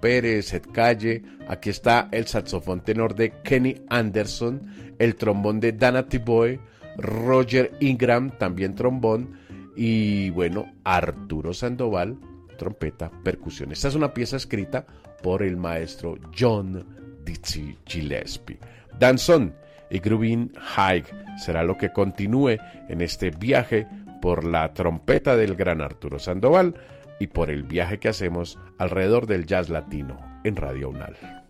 Pérez, Ed Calle. Aquí está el saxofón tenor de Kenny Anderson, el trombón de Dana Tiboe, Roger Ingram, también trombón, y bueno, Arturo Sandoval, trompeta, percusión. Esta es una pieza escrita por el maestro John Dizzy Gillespie. Danzón y Groovin' High será lo que continúe en este viaje por la trompeta del gran Arturo Sandoval y por el viaje que hacemos alrededor del jazz latino en Radio UNAL.